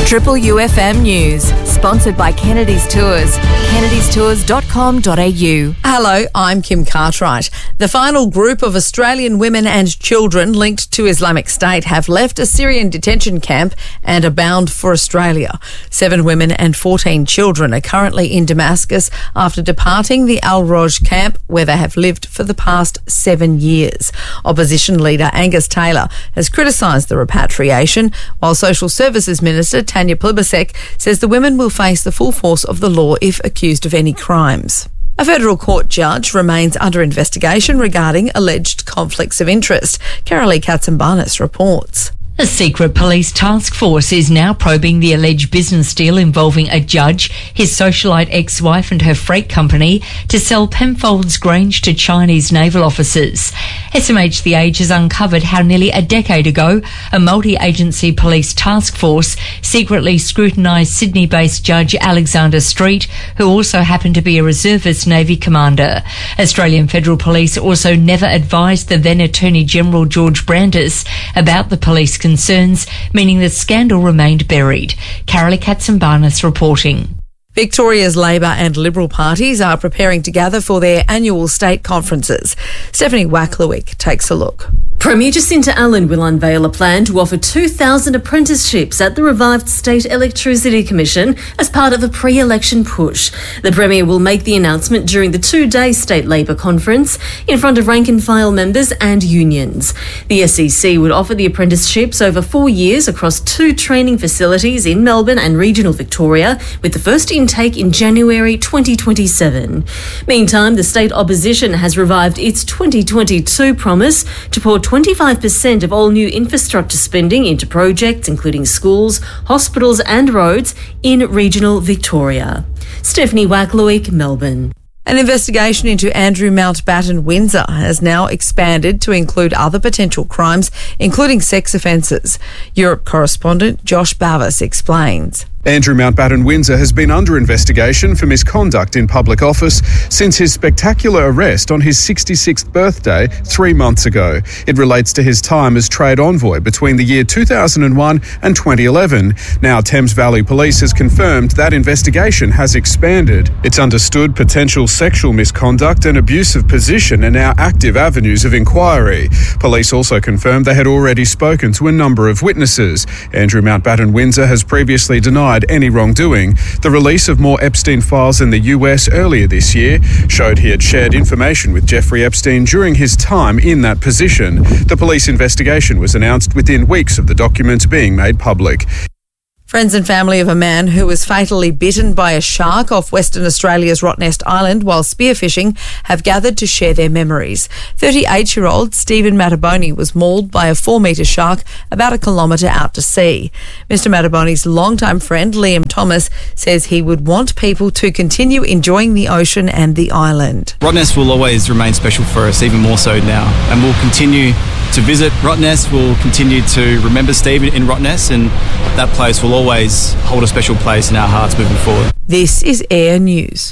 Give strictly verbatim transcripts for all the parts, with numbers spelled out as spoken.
Triple U F M News, sponsored by Kennedy's Tours, kennedys tours dot com dot a u. Hello, I'm Kim Cartwright. The final group of Australian women and children linked to Islamic State have left a Syrian detention camp and are bound for Australia. Seven women and fourteen children are currently in Damascus after departing the Al-Roj camp, where they have lived for the past seven years. Opposition leader Angus Taylor has criticised the repatriation, while Social Services Minister Tanya Plibersek says the women will face the full force of the law if accused of any crimes. A federal court judge remains under investigation regarding alleged conflicts of interest. Carolee Katsambanis reports. A secret police task force is now probing the alleged business deal involving a judge, his socialite ex-wife and her freight company to sell Penfolds Grange to Chinese naval officers. S M H The Age has uncovered how nearly a decade ago a multi-agency police task force secretly scrutinised Sydney-based Judge Alexander Street, who also happened to be a reservist Navy commander. Australian Federal Police also never advised the then Attorney General George Brandis about the police concerns, meaning the scandal remained buried. Carolee Katsambanis reporting. Victoria's Labor and Liberal parties are preparing to gather for their annual state conferences. Stephanie Wacklewick takes a look. Premier Jacinta Allen will unveil a plan to offer two thousand apprenticeships at the revived State Electricity Commission as part of a pre-election push. The Premier will make the announcement during the two-day State Labor Conference in front of rank-and-file members and unions. The S E C would offer the apprenticeships over four years across two training facilities in Melbourne and regional Victoria, with the first intake in January twenty twenty-seven. Meantime, the state opposition has revived its twenty twenty-two promise to pour twenty-five percent of all new infrastructure spending into projects including schools, hospitals and roads in regional Victoria. Stephanie Wacklewick, Melbourne. An investigation into Andrew Mountbatten Windsor has now expanded to include other potential crimes, including sex offences. Europe correspondent Josh Bavis explains. Andrew Mountbatten Windsor has been under investigation for misconduct in public office since his spectacular arrest on his sixty-sixth birthday three months ago. It relates to his time as trade envoy between the year two thousand one and twenty eleven. Now, Thames Valley Police has confirmed that investigation has expanded. It's understood potential sexual misconduct and abuse of position are now active avenues of inquiry. Police also confirmed they had already spoken to a number of witnesses. Andrew Mountbatten Windsor has previously denied any wrongdoing. The release of more Epstein files in the U S earlier this year showed he had shared information with Jeffrey Epstein during his time in that position. The police investigation was announced within weeks of the documents being made public. Friends and family of a man who was fatally bitten by a shark off Western Australia's Rottnest Island while spearfishing have gathered to share their memories. thirty-eight-year-old Stephen Mattaboni was mauled by a four-metre shark about a kilometre out to sea. Mister Mattaboni's longtime friend Liam Thomas says he would want people to continue enjoying the ocean and the island. Rottnest will always remain special for us, even more so now, and we'll continue to visit Rottnest. We'll continue to remember Stephen in Rottnest, and that place will always hold a special place in our hearts moving forward. This is Air News.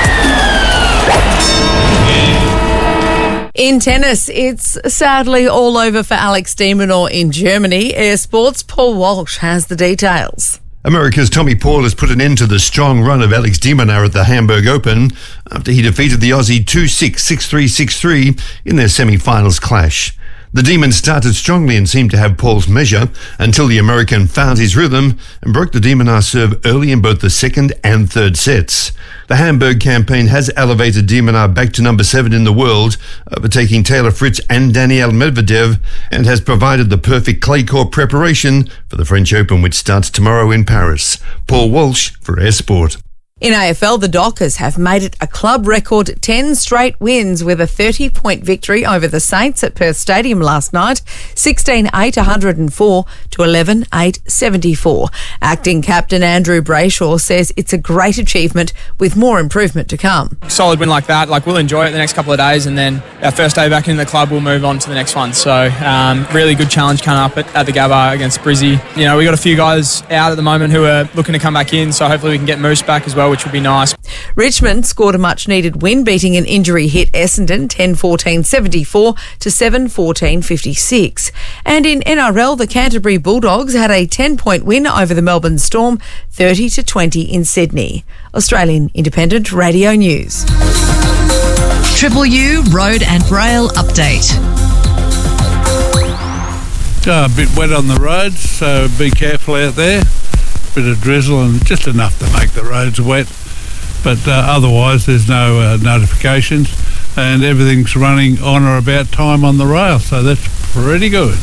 In tennis, it's sadly all over for Alex de Minaur in Germany. Air Sports' Paul Walsh has the details. America's Tommy Paul has put an end to the strong run of Alex de Minaur at the Hamburg Open after he defeated the Aussie two six, six three, six three in their semi-finals clash. The Demon started strongly and seemed to have Paul's measure until the American found his rhythm and broke the de Minaur serve early in both the second and third sets. The Hamburg campaign has elevated de Minaur back to number seven in the world, overtaking Taylor Fritz and Daniil Medvedev, and has provided the perfect clay court preparation for the French Open, which starts tomorrow in Paris. Paul Walsh for Air Sport. In A F L, the Dockers have made it a club record ten straight wins with a thirty-point victory over the Saints at Perth Stadium last night, sixteen eight one hundred four to eleven eight seventy-four. Acting captain Andrew Brayshaw says it's a great achievement with more improvement to come. Solid win like that, like we'll enjoy it the next couple of days, and then our first day back in the club we'll move on to the next one. So um, really good challenge coming up at, at the Gabba against Brizzy. You know, we got a few guys out at the moment who are looking to come back in, so hopefully we can get Moose back as well. well, which would be nice. Richmond scored a much-needed win, beating an injury-hit Essendon ten fourteen seventy-four to seven fourteen fifty-six. And in N R L, the Canterbury Bulldogs had a ten-point win over the Melbourne Storm, thirty to twenty in Sydney. Australian Independent Radio News. Triple U Road and Rail Update. Oh, a bit wet on the roads, so be careful out there. Bit of drizzle and just enough to make the roads wet. But uh, otherwise, there's no uh, notifications and everything's running on or about time on the rail, so that's pretty good.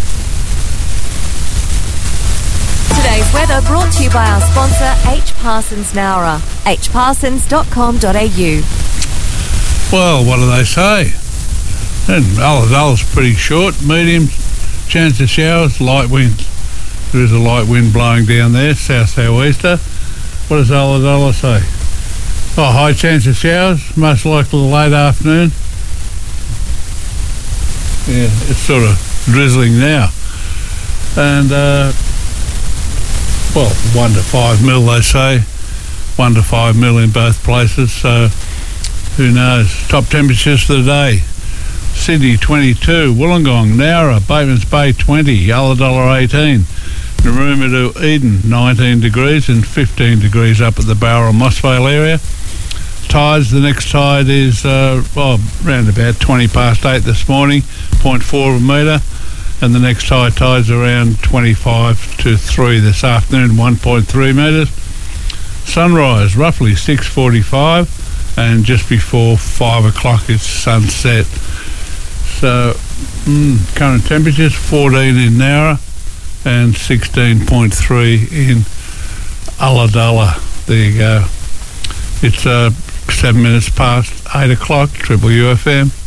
Today's weather brought to you by our sponsor, H. Parsons Nowra, h parsons dot com dot a u. Well, what do they say? And Ulladulla's pretty short, medium chance of showers, light winds. There is a light wind blowing down there, south-southeaster. What does Ulladulla say? Oh, high chance of showers, most likely late afternoon. Yeah, it's sort of drizzling now. And, uh, well, one to five mil, they say. One to five mil in both places, so who knows? Top temperatures for the day. Sydney twenty-two, Wollongong, Nowra, Batemans Bay twenty, Ulladulla eighteen, Narooma to Eden nineteen degrees and fifteen degrees up at the Bowral Mossvale area. Tides, the next tide is uh, well, around about twenty past eight this morning, zero point four of a metre, and the next high tide's around twenty-five to three this afternoon, one point three metres. Sunrise, roughly six forty-five, and just before five o'clock it's sunset. So, mm, current temperatures fourteen in Nowra and sixteen point three in Ulladulla. There you go. It's uh, seven minutes past eight o'clock, Triple U F M.